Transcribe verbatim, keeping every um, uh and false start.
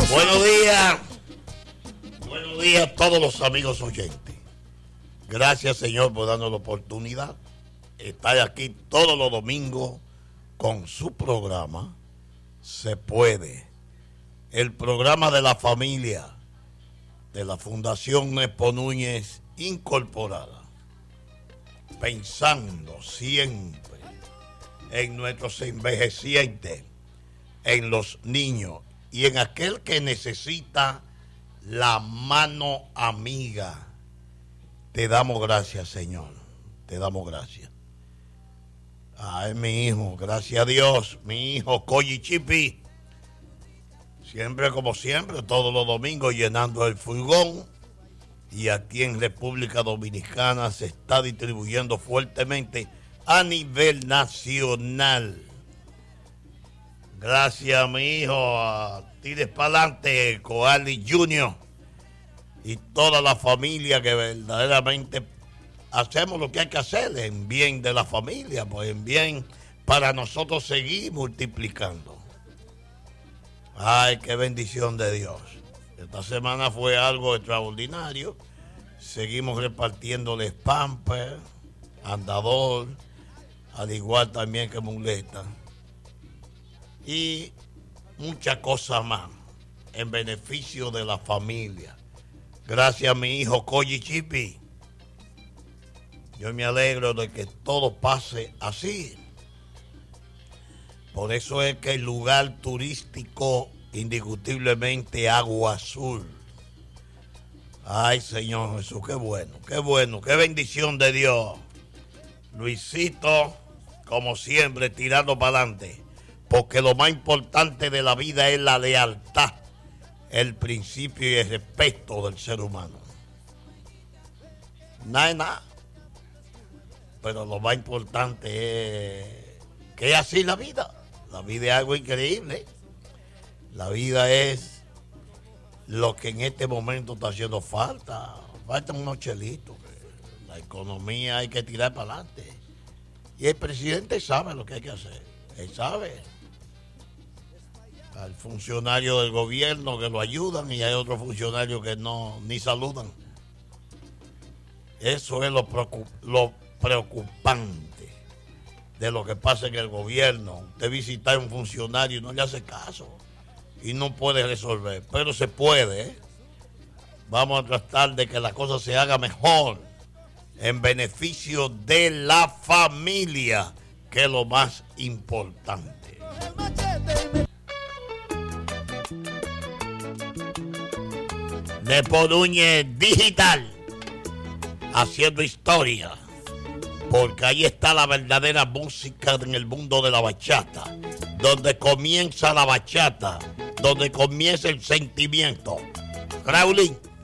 Buenos días. Buenos días a todos los amigos oyentes. Gracias, Señor, por darnos la oportunidad de estar aquí todos los domingos con su programa Se Puede. El programa de la familia de la Fundación Nepo Núñez Incorporada. Pensando siempre en nuestros envejecientes, en los niños y en aquel que necesita la mano amiga. Te damos gracias, Señor. Te damos gracias. Ay, mi hijo, gracias a Dios, mi hijo Coyi Chipi. Siempre como siempre, todos los domingos llenando el furgón. Y aquí en República Dominicana se está distribuyendo fuertemente a nivel nacional. Gracias a mi hijo, a Tires Pa'lante, Coali Junior y toda la familia que verdaderamente hacemos lo que hay que hacer en bien de la familia, pues en bien para nosotros seguir multiplicando. Ay, qué bendición de Dios. Esta semana fue algo extraordinario. Seguimos repartiéndoles Pampers, andador, al igual también que muleta. Y muchas cosas más en beneficio de la familia. Gracias a mi hijo Coyi Chipi. Yo me alegro de que todo pase así. Por eso es que el lugar turístico indiscutiblemente Agua Azul. Ay, Señor Jesús, qué bueno, qué bueno, qué bendición de Dios. Luisito, como siempre, tirando para adelante. Porque lo más importante de la vida es la lealtad, el principio y el respeto del ser humano. Nada es nada. Pero lo más importante es que es así la vida. La vida es algo increíble. La vida es lo que en este momento está haciendo falta. Faltan unos chelitos. La economía hay que tirar para adelante. Y el presidente sabe lo que hay que hacer. Él sabe. Hay funcionarios del gobierno que lo ayudan y hay otros funcionarios que no ni saludan. Eso es lo, preocup- lo preocupante de lo que pasa en el gobierno. Usted visita a un funcionario y no le hace caso y no puede resolver, pero se puede, ¿eh? Vamos a tratar de que la cosa se haga mejor en beneficio de la familia, que es lo más importante. Nepo Núñez Digital, haciendo historia, porque ahí está la verdadera música en el mundo de la bachata, donde comienza la bachata, donde comienza el sentimiento. Raulín.